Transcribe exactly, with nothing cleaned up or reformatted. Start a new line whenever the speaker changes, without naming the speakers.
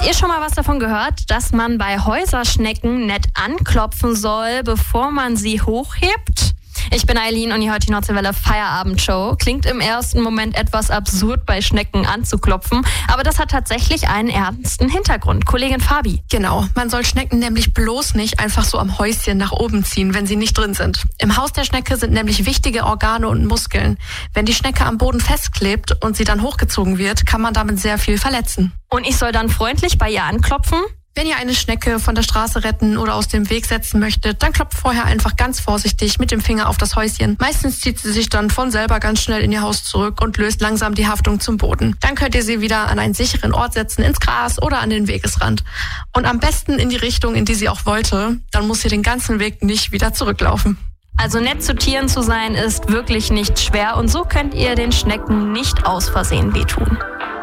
ihr schon mal was davon gehört, dass man bei Häuserschnecken nett anklopfen soll, bevor man sie hochhebt? Ich bin Eileen und ihr hört die Nordsee Welle Feierabendshow. Klingt im ersten Moment etwas absurd, bei Schnecken anzuklopfen, aber das hat tatsächlich einen ernsten Hintergrund. Kollegin Fabi.
Genau, man soll Schnecken nämlich bloß nicht einfach so am Häuschen nach oben ziehen, wenn sie nicht drin sind. Im Haus der Schnecke sind nämlich wichtige Organe und Muskeln. Wenn die Schnecke am Boden festklebt und sie dann hochgezogen wird, kann man damit sehr viel verletzen.
Und ich soll dann freundlich bei ihr anklopfen?
Wenn ihr eine Schnecke von der Straße retten oder aus dem Weg setzen möchtet, dann klopft vorher einfach ganz vorsichtig mit dem Finger auf das Häuschen. Meistens zieht sie sich dann von selber ganz schnell in ihr Haus zurück und löst langsam die Haftung zum Boden. Dann könnt ihr sie wieder an einen sicheren Ort setzen, ins Gras oder an den Wegesrand. Und am besten in die Richtung, in die sie auch wollte. Dann muss sie den ganzen Weg nicht wieder zurücklaufen.
Also nett zu Tieren zu sein ist wirklich nicht schwer und so könnt ihr den Schnecken nicht aus Versehen wehtun.